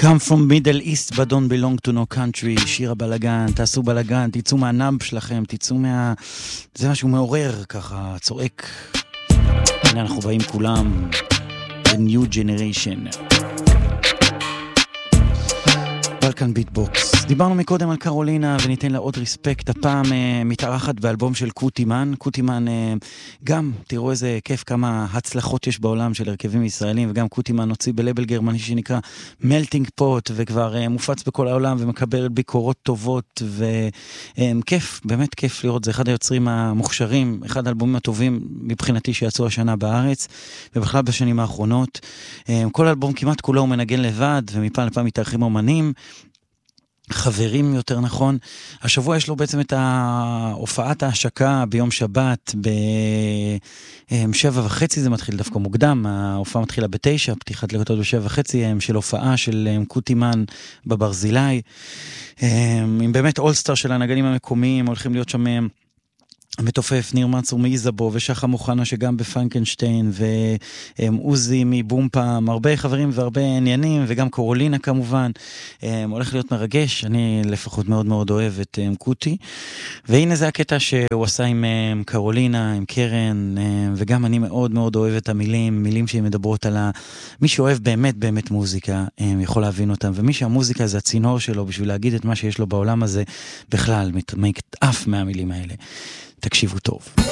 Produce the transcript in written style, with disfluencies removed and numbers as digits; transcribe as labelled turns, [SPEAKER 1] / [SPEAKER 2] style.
[SPEAKER 1] Come from Middle East but don't belong to no country, שיר הבלגן, תעשו בלגן, תצאו מהנאמפ שלכם, תצאו זה משהו מעורר ככה, צועק. הנה אנחנו באים כולם, The New Generation. בלקן ביטבוקס. דיברנו מקודם על קרולינה וניתן לה עוד ריספקט. הפעם מתארחת באלבום של קוטימן. קוטימן גם, תראו איזה כיף כמה הצלחות יש בעולם של הרכבים ישראלים, וגם קוטימן הוציא בלבל גרמני שנקרא מלטינג פוט, וכבר מופץ בכל העולם ומקבל ביקורות טובות, וכיף, באמת כיף לראות. זה אחד היוצרים המוכשרים, אחד האלבומים הטובים מבחינתי שיצאו השנה בארץ, ובכלל בשנים האחרונות. כל האלבום כמעט כולו הוא מנגן לבד, ומפעם לפעם מתארחים אומנים, חברים יותר נכון. השבוע יש לו בעצם את הופעת ההשקה ביום שבת ב7:30, זה מתחיל דווקא מוקדם, ההופעה מתחילה ב9, פתיחת לקוטות ב7:30, של הופעה של קוטימן בברזילי, עם באמת אולסטאר של הנגנים המקומיים, הולכים להיות שם מתופף ניר מצור מאיזבו ושחה מוכנה שגם בפנקנשטיין ועוזי מבומפם, הרבה חברים והרבה עניינים, וגם קרולינה כמובן. הולך להיות מרגש, אני לפחות מאוד מאוד אוהב את קוטי, והנה זה הקטע שהוא עשה עם קרולינה, עם קרן, וגם אני מאוד מאוד אוהב את המילים, מילים שהן מדברות על מי שאוהב באמת באמת מוזיקה יכול להבין אותם, ומי שהמוזיקה זה הצינור שלו בשביל להגיד את מה שיש לו בעולם הזה בכלל, מתעף מהמילים האלה. תקשיבו טוב.